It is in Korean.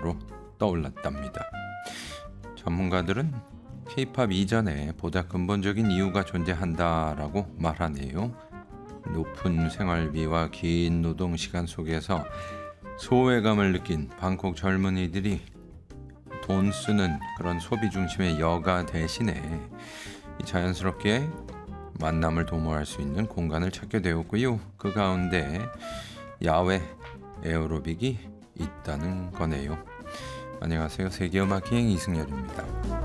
단어로 떠올랐답니다. 전문가들은 K-팝 이전에 보다 근본적인 이유가 존재한다라고 말하네요. 높은 생활비와 긴 노동 시간 속에서 소외감을 느낀 방콕 젊은이들이 돈 쓰는 그런 소비 중심의 여가 대신에 자연스럽게 만남을 도모할 수 있는 공간을 찾게 되었고요. 그 가운데 야외 에어로빅이 있다는 거네요. 안녕하세요. 세계음악 기행 이승열입니다.